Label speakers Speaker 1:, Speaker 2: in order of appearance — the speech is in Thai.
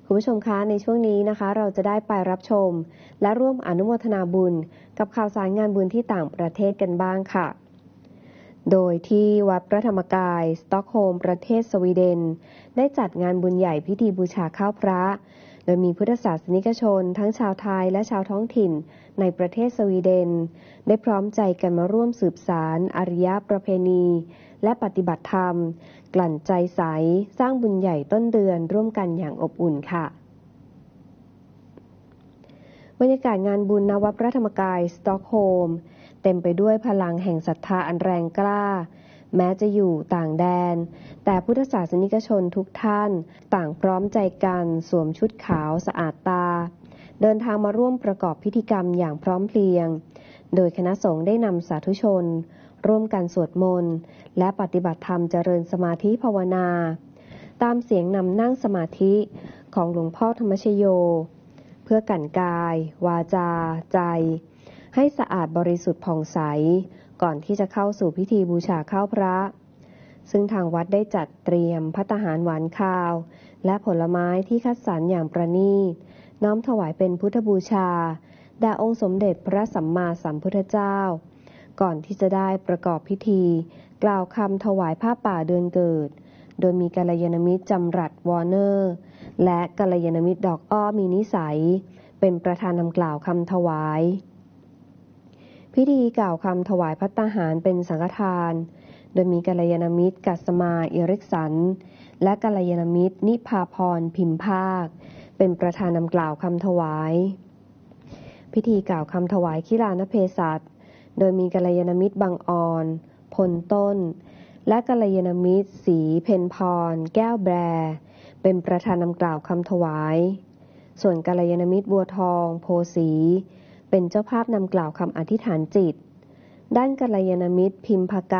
Speaker 1: คุณผู้ชมคะในช่วงนี้นะคะเราจะได้ไปรับชมและร่วมอนุโมทนาบุญกับข่าวสารงานบุญที่ต่างประเทศกันบ้างค่ะโดยที่วัดพระธรรมกายสต็อกโฮล์มประเทศสวีเดนได้จัดงานบุญใหญ่พิธีบูชาข้าวพระโดยมีพุทธศาสนิกชนทั้งชาวไทยและชาวท้องถิ่นในประเทศสวีเดนได้พร้อมใจกันมาร่วมสืบสานอารยประเพณีและปฏิบัติธรรมกลั่นใจใสสร้างบุญใหญ่ต้นเดือนร่วมกันอย่างอบอุ่นค่ะบรรยากาศงานบุญณวัดพระธรรมกายสต็อกโฮล์มเต็มไปด้วยพลังแห่งศรัทธาอันแรงกล้าแม้จะอยู่ต่างแดนแต่พุทธศาสนิกชนทุกท่านต่างพร้อมใจกันสวมชุดขาวสะอาดตาเดินทางมาร่วมประกอบพิธีกรรมอย่างพร้อมเพรียงโดยคณะสงฆ์ได้นำสาธุชนร่วมกันสวดมนต์และปฏิบัติธรรมเจริญสมาธิภาวนาตามเสียงนำนั่งสมาธิของหลวงพ่อธรรมชโยเพื่อกั่นกายวาจาใจให้สะอาดบริสุทธิ์ผ่องใสก่อนที่จะเข้าสู่พิธีบูชาข้าวพระซึ่งทางวัดได้จัดเตรียมภัตตาหารหวานคาวและผลไม้ที่คัดสรรอย่างประณีตน้อมถวายเป็นพุทธบูชาแด่องค์สมเด็จพระสัมมาสัมพุทธเจ้าก่อนที่จะได้ประกอบพิธีกล่าวคำถวายผ้าป่าเดือนเกิดโดยมีกัลยาณมิตรจำรัดวอร์เนอร์และกัลยาณมิตรดอกอ้อมีนิสัยเป็นประธานนำกล่าวคำถวายพิธีกล่าวคำถวายภัตตาหารเป็นสังฆทานโดยมีกัลยาณมิตรกัสมาอิริกสันและกัลยาณมิตรนิพาพรพิมพากเป็นประธานนำกล่าวคำถวายพิธีกล่าวคำถวายขิฬานเพศัตโดยมีกัลยาณมิตรบางออนพลต้นและกัลยาณมิตรศรีเพ็ญพรแก้วแบรเป็นประธานนำกล่าวคำถวายส่วนกัลยาณมิตรบัวทองโพสีเป็นเจ้าภาพนำกล่าวคำอธิษฐานจิตด้านกัลยาณมิตรพิมพาก